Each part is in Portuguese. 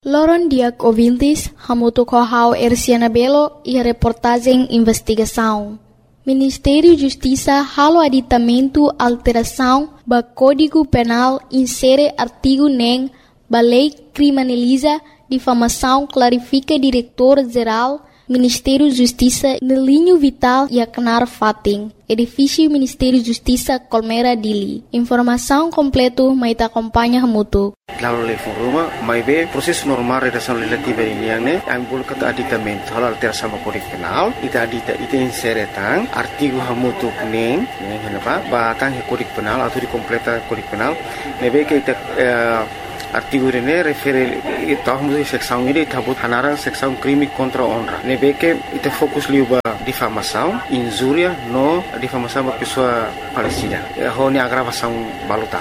Loron Diak ouvintes, hamuto kohau Erciana Belo e a reportagem investigação. Ministério Justiça halo aditamento alteração ba Código Penal insere artigo nem ba lei criminaliza difamação clarifica diretor-geral Ministério Justiça no linho vital e Aknar Fating, edifício Ministério Justiça Colmera Dili. Informação completo mai ta acompanha hamuto. Lalu level rumah, mai be proses normal redação legislativa ini yang ne, yang boleh kata aditamento halal alteração sama Kode Penal, ita insere tang artigo hamutu neng, kenapa? Batang Kode Penal atau di completa Kode Penal, nebe ke ita artigo ini refere tahun seksão ini tabut hanaran seksão crime contra honra. Nebe ke ita fokus liuba difamação, injúria no difamação ba pessoa falecida. Honi agravação baluta.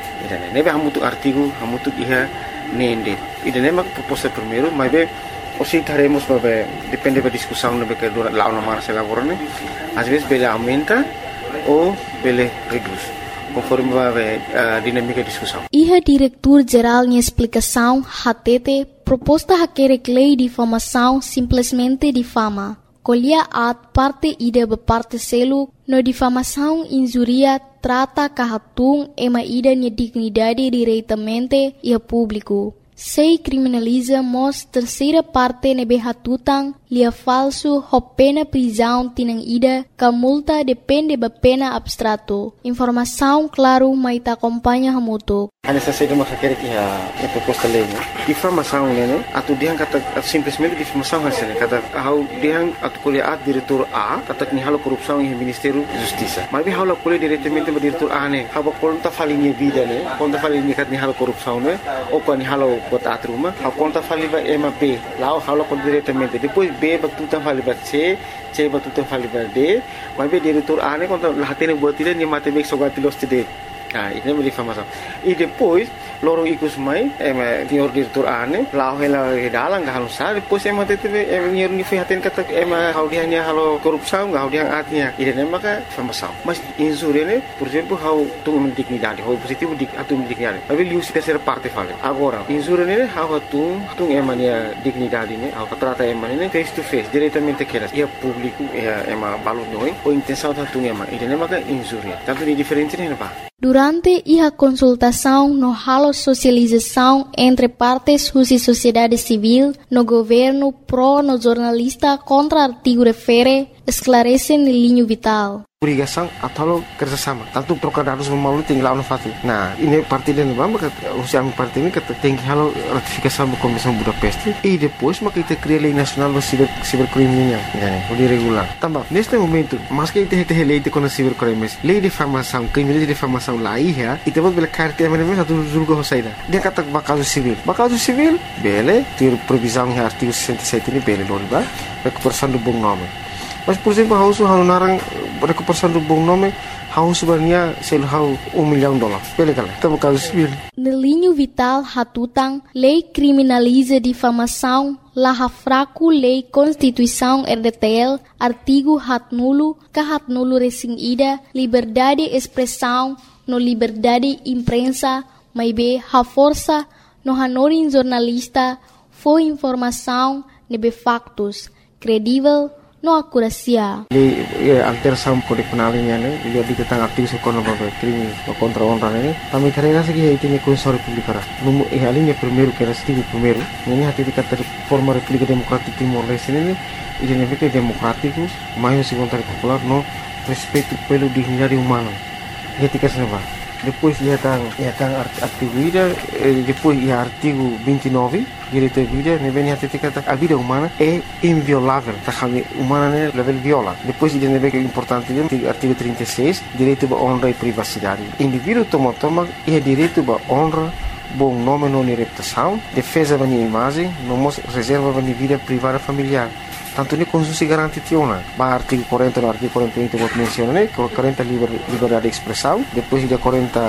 Nebe hamutu artigo hamutu iha nende. Ida nema proposta primeiro, mas be osi taremos babe depende da discussão nebe que dura lá na marcha laborane. Às vezes bele aumenta ou bele reduz, conforme a dinâmica da discussão. Iha diretor-geral em explicação hatete proposta haquere lei de difamação simplesmente difama. Colhia at parte ida be parte selo no difamação injuria trata kahatung ema ida nia dignidade diretamente e a público. Sei criminaliza mos terceira parte nebe hatutang lia falso ho pena prisão tinang ida ka multa depende ba pena abstrato. Informação claro mai ta acompanha hamuto. Ana sa seda makakere ki a proposta lei. Difamação né? Atu diang kata simplesmente difamação hasil kata hau diang atu kuliah diretor A kata ni halo korupsão em Ministério Justiça. Mas bi halo kuliah diretamente ba diretor A ne. Haba konta falinha vida ne. Konta falinha kat ni halo korupsão ne. O ko ni halo bota atruma. Hau konta faliba ema B. Lao halo kon diretamente. Depois B batuta faliba C batuta faliba D. Mas bi diretor A ne konta lahatene buat tidak ni matematik sogatilos tidak. Ini é difamação. E depois, lorong ikut mai, senhor diretor ane, lau hela dalang gak halusar, depois teve senhor ni fihatin kata hau dia ni halo korupsão, hau dia artinya. Ini maka difamação. Mas injúria ne, por exemplo, hau tung dignidade, hau positivo atung dignidade. Tapi liu se terceira parte fala. Agora, injúria ne, hau tung emania dignidade ne, hau trata emania face to face, diretamente aquelas. E a público, balu noi, ou intenção tung Ini maka injúria. Tanto ni diferente ne ba. Durante a consultação no halo socialização entre partes e sociedade civil, no governo pro no jornalista contra artigo refere, esclarece no linho vital. Obrigação atau kerjasama. Tanto trocar dados melalui tinggal no fati. Nah, ini parti dan bamba usia parti ini kata tinggi halo ratifikasi da Convenção Budapeste e depois maka kita cria lei nacional do cibercrime o de regular. Também neste momento, mas que kita lei de cibercrimes, lei de difamação, crime de difamação lá ia, e depois bela carta mesmo satu julga hosaida. Dia kata bakaso civil, bele, ter previsão em artigo 67 ini bele loriba, recuperação do bom nome. Mas por exemplo, hausu narang recuperação do bom nome, hausu sebenarnya sel hau $1 milhão. Bele kala, tamo caso civil. No linho vital hatutang, lei criminaliza difamação, laha fraco lei Constituição RDTL, artigo hatnulo, kahatnulo resing ida, liberdade expressão, no liberdade imprensa, maibe ha força, no hanorin jornalista, foi informação, nebe factos, credível, no akurasia. Lei alteração Kode Penal ini dia tentang artigo sekono crime contra honra ini. Kami terima segi itu ni Constituição Republicana. Numu alinya primeiro que era artigo primeiro. Ini hati dikata forma República Democrática Timor-Leste ini identifica democrático, mais segundo popular no respeito pelo dignidade humana. Ketika senapa. Depois ia tang artigo ida, depois ia artigo 29, direito à vida, neve hati dikata a vida humana é inviolável, takami humana ne level viola. Depois ia neve que é importante artigo 36, direito à honra e privacidade. Indivíduo toma ia direito à honra, bom nome não reputação, defesa da minha imagem, não reserva da minha vida privada familiar. Tanto ni Constituição garante tiona. Ba artigo 40 no artigo 48 vou mencionar, 40 liberdade de expressão, depois de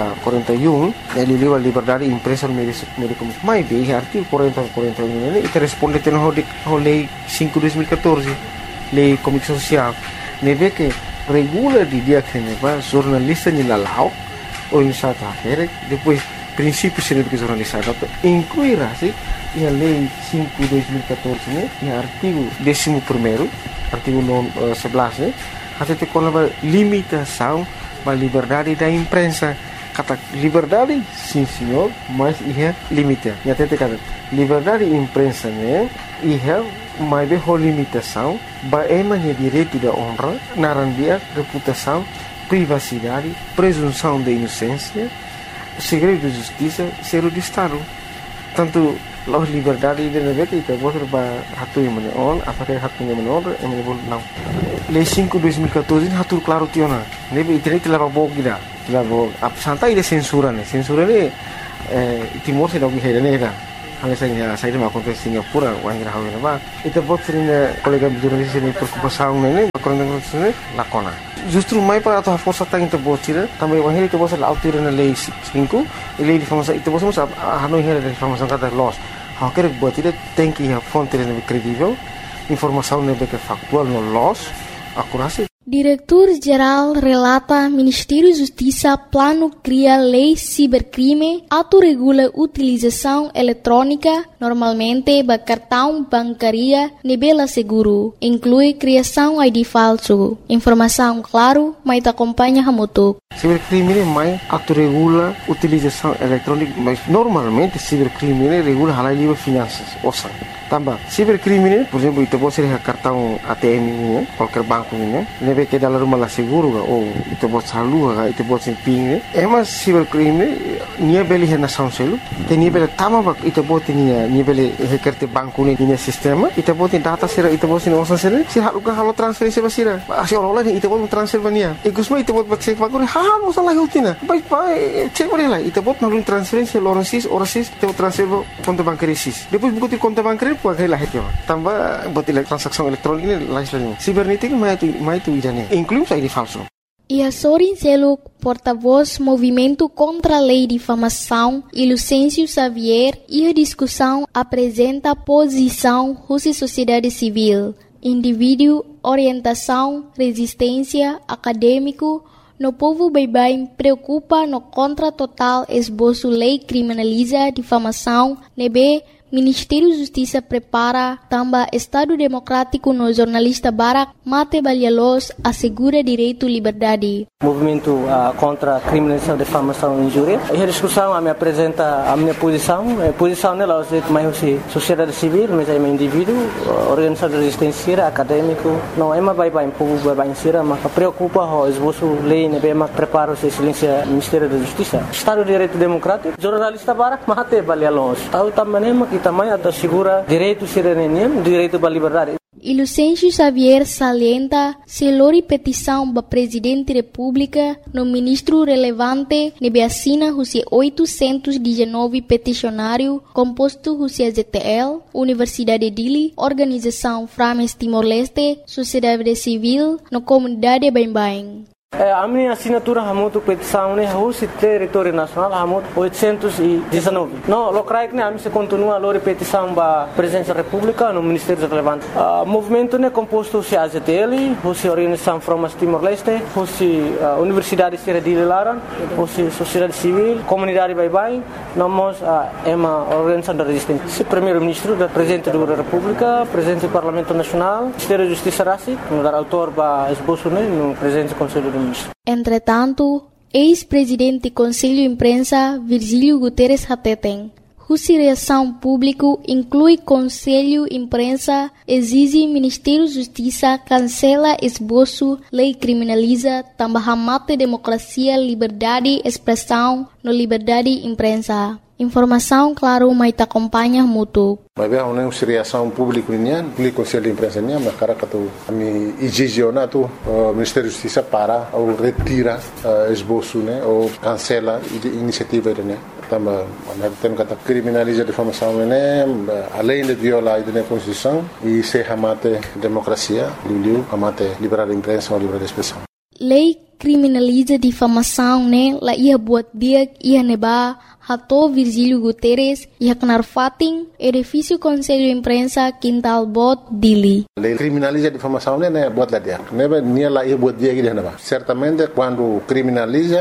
41 ele livre liberdade de imprensa no meio de comunicação. Mas bem, artigo 40 41 ele responde ao lei 5/2014, lei de comunicação social. Neve que regula de dia que neva jornalista ni lalau ou insata depois princípios de jornalistas incluirá-se a Lei 5/2014, né, e artigo 11º, artigo 11, né, até com a limitação da liberdade da imprensa. Kata liberdade, sim senhor, mas é limite. E até kata liberdade da imprensa, né, mas é limitação, é direito da honra, narandia, reputação, privacidade, presunção de inocência, segredo de justiça, ser de Estado. Tanto a liberdade de negócio itu boleh hatu yang menon, apakah hatu yang menon, yang menon não. Lei 5/2014 hatu claro tiona. Nebe internet leva bog gida, leva santai de censura né. Censura né Timor se dog hera nera. Hanya saya mau konten Singapura, wang rahaw na ba. Itu bot sering kolega jurnalis ini preocupação né, korang né, lakona. Justru mai para atau força tang itu bot sira, também wang itu bot la autir na lei 5, lei de informação itu bot sa hanu hera de informação kata loss. Hau quer bot itu tem que a fonte né credível, informação né que factual no loss, akurasi. Diretor-Geral relata Ministério Justiça plano cria lei cibercrime, autorregula utilização eletrônica, normalmente ba cartão bancaria nebela seguro, inclui criação ID falso. Informação claro, mas acompanha Hamutuk. Cibercrime mais autorregula utilização eletrônica, mas normalmente cibercrime regula halal livre finanças, ouçam. Tambah, cibercrime, por exemplo, itu pode ser cartão ATM ini, qualquer banco ini, nebe que dalam rumah seguro ou itu pode salu, itu pode ser PIN. Mas cibercrime, nia beli hena sanselu, nia beli tama itu pode nia beli hekerte banco ini nia sistema, itu pode data sira, itu pode nia osan sira, si halukan halu transferensi basira, asi orang itu pode transfer bania. Ikusma itu pode cek bagore, mau salah utina, baik cek boleh lah, itu pode nalun transferensi orasis, itu transfer konto bancaria sis. Depois buku konto bancaria pakai lah itu, tambah buat transaksi elektronik ini lain. Cibernética mais tu idane, inclui ID falso. Sorin Seluk, porta-voz Movimento contra a Lei de Difamação, e Lucêncio Xavier, e a discussão apresenta posição Rússia Sociedade Civil, indivíduo, orientação, resistência, acadêmico, no povo bem preocupa no contra total esboço lei criminaliza difamação, nebe Ministério da Justiça prepara também Estado Democrático no jornalista Barak Mate Balialos assegura direito e liberdade. Movimento contra a criminalização, difamação e injúria. E a discussão me apresenta a minha posição. A posição nela é mais sociedade civil, mas é um indivíduo, organização de resistência, acadêmico. Não é mais bem povo bem sira, mas preocupa o esboço lei, né, bem mais prepara o silêncio Ministério da Justiça. Estado de Direito Democrático, jornalista Barak Mate Balialos. Tahu também também assegura direito cidadania, direito à liberdade. E Lucêncio Xavier salienta se lori petição da Presidente da República no ministro relevante nebe assina os 819 peticionário composto os ZTL, Universidade de Dili, Organização Frames Timor-Leste, Sociedade Civil, no comunidade Bem-Bem. A minha assinatura é muito petição, né? O território nacional é muito 819. Não, o CRAIC, né? A minha continua a petição da Presidência da República no Ministério Relevante. O movimento é composto de AZTL, a Organização Frames Timor-Leste, a Universidade de Dili Laran, a Sociedade Civil, Comunidade Bem-Bem, nós é uma organização de resistência. O Primeiro-Ministro, o Presidente da República, o Presidente do Parlamento Nacional, o Ministério da Justiça Rassi, o autor da esboço, né? No Presidente do Conselho do Entretanto, ex-presidente do Conselho de Imprensa, Virgílio Guterres Hateten, cuja reação pública inclui Conselho de Imprensa, exige Ministério da Justiça cancela esboço, lei criminaliza, também mata democracia, liberdade, expressão, no liberdade de imprensa. Informação, claro, mas acompanha muito. Mas é uma reação pública nian, o Conselho de Imprensa nian, mas cara que tu ami exigena tu Ministério da Justiça para ou retira esboço, né, ou cancela iniciativa né. Também tem que criminalizar a difamação né, além de violar a Constituição e se amate democracia, amate liberdade de imprensa ou liberdade de expressão. Lei criminaliza difamação, né? La ia buat dia ia neba hato Virgílio Guterres ia kenar fating edifício Conselho de Imprensa Quintal Bot Dili. Lei criminaliza difamação, né? Buat lá dia. Neba nia la ia buat dia que neba. Certamente quando criminaliza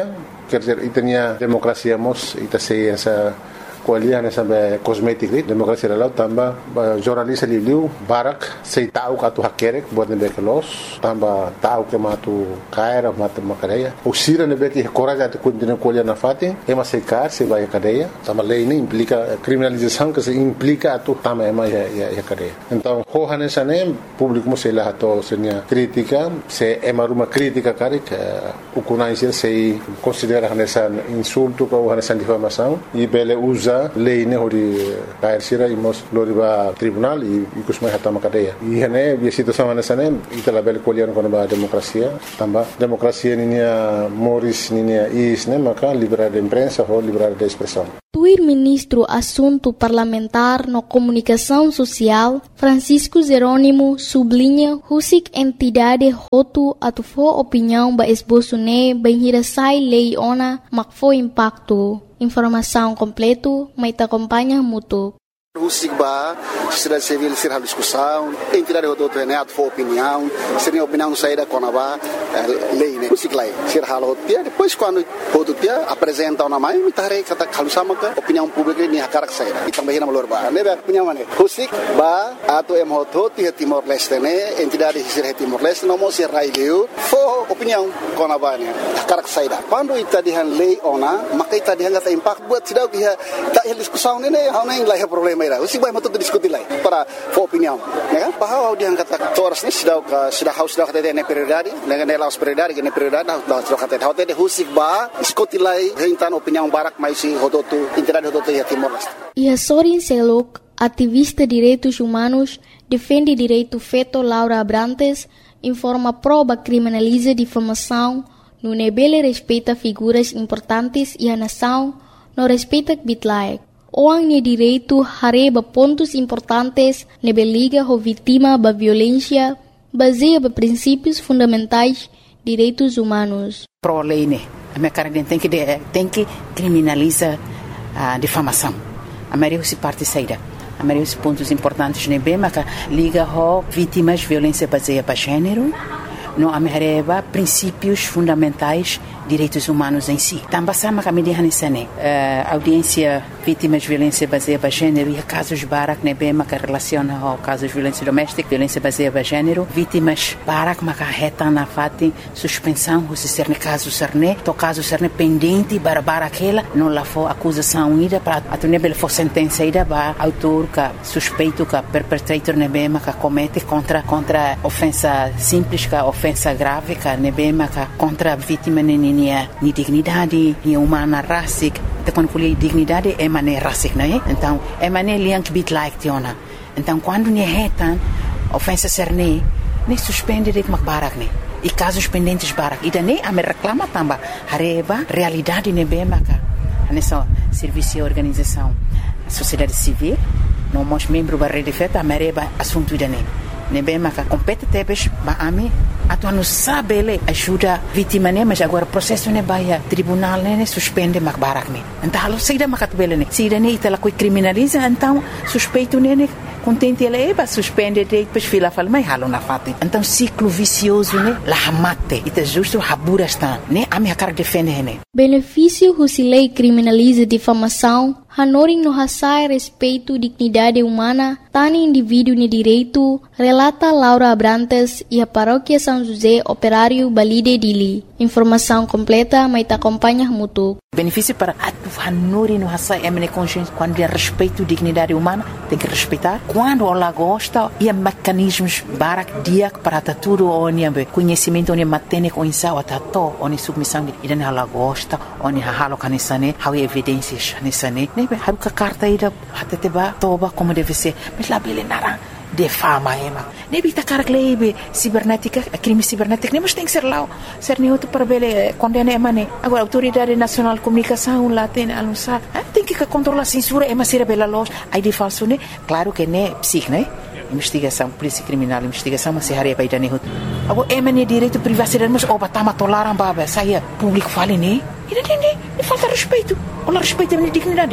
quer dizer, itania demokrasia mos ita sei essa kualian sampai kosmetik ni demokrasi lalau tambah jurnalis liu barak sei tahu katu hakerek buat nebe kelos tambah tahu ke matu kaira matu makadeia usira nebe que coraja de continua kualian na fati ema sei kar sei vai cadeia tambah lei ini implica criminalização que se implica atu tambah ema ya cadeia então hohan esane público mo sei lah to senia crítica se ema ruma crítica karik ukunai sei considera nessa insulto ou nessa difamação e bele usa lei ne hori kair sira imos loriba tribunal e kusmai hatama cadeia e hene bi situação nessa ne itala bele kolian kono ba demokrasia tamba demokrasia ninia moris ninia is ne maka liberdade de imprensa ou liberdade de expressão. O ministro Assunto Parlamentar no Comunicação Social, Francisco Jerônimo, sublinha husik entidade hotu atufo opinião ba esboço ne benhirasai lei ona makfo impacto. Informação completo, mas te acompanha muito. Husik ba, sociedade civil ser a discussão, entidade hotu ne atufo opinião, seria opinião saída konaba lei ne husik lai ser halo dia depois quando hotu dia apresenta uma mãe me tare kata kalusama ka opinião pública ni hakarak saída itang bahina malor ba ne opinião mane husik ba ato em hotu ti Timor Leste ne entidade ser Timor Leste no mo ser raileu fo opinião konaba ne hakarak saída quando itadihan lei ona maka itadihan kata impact buat sidau dia tak discussão ne hauna ing lai problema ira husik ba matu diskuti lai para fo opinião ne kan bahwa dia kata toras ni sidau ka sudah haus dah kata ne prioridade ne laos prioridade ne prioridade dah kata hote de husik ba diskuti lai rentan opinião barak mai si hodotu entidade hodotu ya Timor Leste. E Sorin Selok, ativista de direitos humanos, defende direito feto Laura Abrantes, informa proba criminaliza difamação, no nebele respeita figuras importantes e a nação não respeita bitlaek. Oang ni direito hareba pontos importantes nebeliga ho vítima ba violência, baseia ba princípios fundamentais direitos humanos. Pro lei ne, a minha cara tem que criminaliza a difamação. A maioria se parte saída. A maioria dos pontos importantes ne bem, mas liga ho vítimas de violência baseada para gênero, não amerreba princípios fundamentais direitos humanos em si. Também sama kami dihan isane audiência vítimas de violência baseada para gênero e casos barak ne bem que relaciona ao casos de violência doméstica, violência baseada para gênero, vítimas barak maka reta na fati suspensão se ser ne caso serne, to caso serne pendente bara aquela não lá for acusação ida para atune bel for sentença ida ba autor ka suspeito ka perpetrator ne bem que comete contra ofensa simples ka ofensa grave ka ne bem que contra vítima ni dignidade, ni humana racic, te quando colhe dignidade é maneira racic, não é? Então, é maneira liang bit like tiona. Então, quando ni retan ofensa serne, ne suspende de macbarak ne. E casos pendentes barak. E daí a me reclama também hareba realidade ne bem maca. Nessa serviço e organização, a sociedade civil, não mos membro da rede feta, a mereba assunto daí. Ne bem maca compete tebes ba ami atuan não sabe ele ajuda vítima ne mas agora processo ne baia tribunal ne suspende macbarak ne então alo saída macatbele ne saída ne itala coi criminaliza então suspeito ne contente ele ba suspende depois fila fala mai halo na fati então ciclo vicioso ne la hamate ita justo habura está ne ami hakar defende ne benefício husilei criminaliza difamação hanoring no hasai respeito dignidade humana tani indivíduo ne direito relata Laura Abrantes e a paróquia São José Operário Balide Dili. Informação completa, mas te acompanha muito. Benefício para a hanuri no hasai emene consciência quando é respeito dignidade humana tem que respeitar quando ela gosta e mecanismos barak dia para tudo onde conhecimento onde matene com insau atato onde submissão e dan ela gosta onde halo kanisane how evidências nisane nebe haruka carta ida hateteba toba como deve ser mas lá bele nara defama ema nebi takar klebe cibernética crime cibernético nem mas tem que ser lá ser neutro para bele condena emane agora autoridade nacional de comunicação lá tem anunciar tem que controlar a censura ema ser bela loja aí de falso né claro que né psique né investigação polícia criminal investigação mas se haria para idane hut agora emane direito privacidade mas obatama tolaram baba saia público fale né e falta respeito ou respeito a dignidade né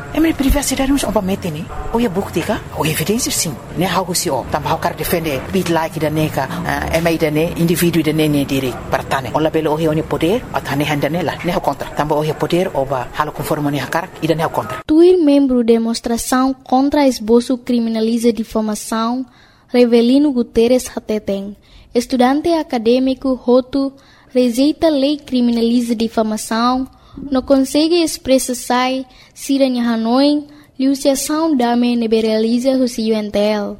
Mas privacidade não é uma meta, né? Ou é bukti ka? Ou evidência sim. Né? How se o? Também how quer defender bit like da neka, da ne indivíduo da ne direito para tane. Ou labelo ou é poder, ou tane handa nela. Né? How contra. Também ou é poder ou ba halo conforme ne hakar e da ne contra. Tuir membro demonstração contra esboço criminaliza difamação, Revelino Guterres Hateteng, estudante acadêmico Hotu, rejeita lei criminaliza difamação, não consegue expressar se Hanoi, liuciação dame neberaliza o UNTL.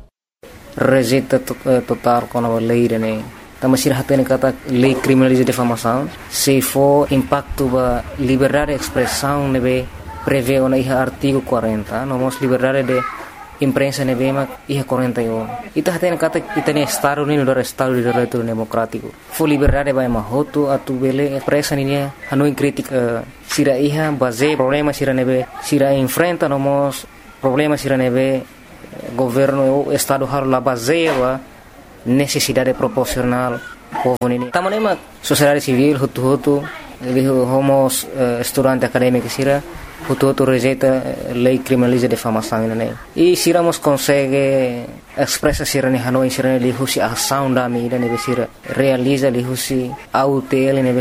Rejeita total com a lei, né? Também se hatene kata lei criminaliza difamação, se for impacto ba liberdade de expressão, nebe prevê o artigo 40, nomos liberdade de imprensa nebema iha 41. Ita hatene kata itane estado ni no estado de direito democrático. Fo liberdade ba mahoto atu bele presa ni Hanoi crítica sira iha base problema sira nebe sira enfrenta nomos problema sira nebe governo o estado har la base wa necessidade proporcional povo ni. Tamanema sociedade civil hutu homos estudante acadêmico sira Hutu rejeita lei criminaliza difamação, né? E se iramos consegue expressa sira ni Hanoi sira ni lihusi ação da mídia ne sira realiza lihusi autel ne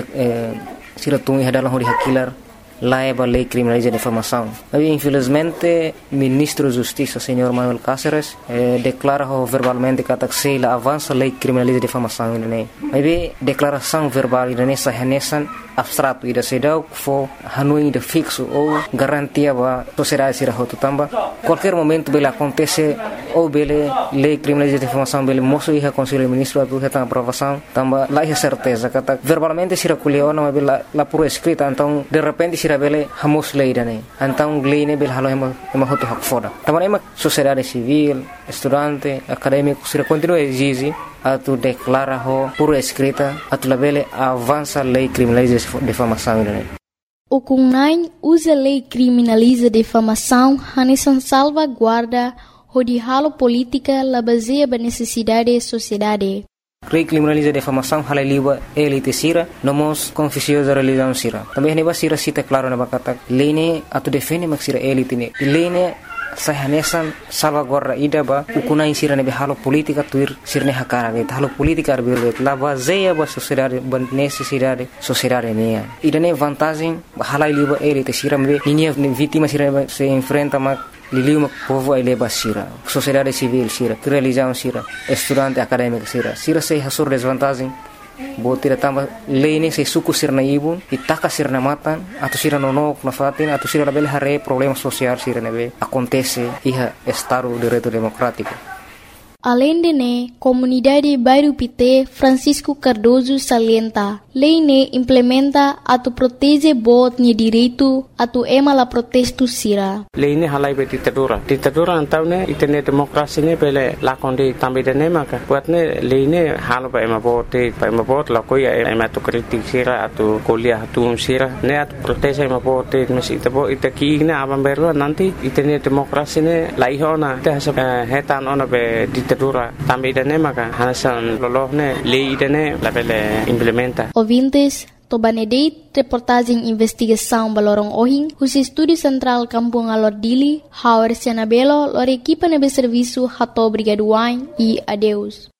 sira tungi hadalang hori hakilar laiba lei criminaliza difamação. Mas infelizmente ministro da Justiça senhor Manuel Cáceres declara verbalmente que a avança lei criminaliza difamação, né? Mas declaração verbal ne sahanesan abstrato ida sedau fo Hanoi de fixo ou garantia ba sociedade sira hotu tamba qualquer momento bela acontece ou bele lei criminaliza difamação bele moço iha conselho ministro atu heta aprovação tamba lá iha certeza kata verbalmente sira kuliona ma bela la por escrita então de repente sira bele hamos lei dane então lei ne bele halo ema hotu hak foda tamba ema sociedade civil estudante acadêmico sira continua exige atu declara ho por escrita atu labele avança lei criminaliza difamação, né? O CUNAI usa lei criminaliza difamação, hanesan salvaguarda o de halo política la baseia ba necessidade da sociedade. Lei criminaliza difamação hala liba elite sira, nomos confissões da religião sira. Também neba sira cita claro na bakata lei ne atu defende mak sira elite ne. Lei ne sahanesan salvaguarda ida ba ukunai sira nebe halo politika tuir sirne hakara ge halo politika arbir la baseia ba sociedade ba necessidade sociedade ne ida ne vantagem hala liba elite sira me ninia vítima sira se enfrenta mak liliu povo ai leba sira sociedade civil sira religião sira estudante acadêmico sira se hasur desvantagem botira tamba lei se suku sirna ibun itaka sirna matan atau sira nonok na fatin atau sira label hare problema social sira nebe acontece iha estado de direito democrático. Além de ne, comunidade Bairro Pité Francisco Cardoso salienta, lei ne implementa atu protege bot ni direito atu ema la protesto sira. Lei ne halai be ditadura antau ne itene demokrasi ne bele lakonde tambe de ne maka buat ne lei ne halo ba ema bot la koya ema to kritik sira atu kuliah atu sira ne atu protege ema bot mesi tabo itaki ne aban berwa nanti itene demokrasi ne laihona te hetan ona be ditadura tambe de ne maka hanasan lolohne lei de ne la bele implementa. Ouvintes, Tobanedeit, reportagem investigação Balorong Ohing, o Estúdio Central Kampung Alordili, Howard Sianabelo, lor equipa nebe serviço Hato Brigaduain e adeus.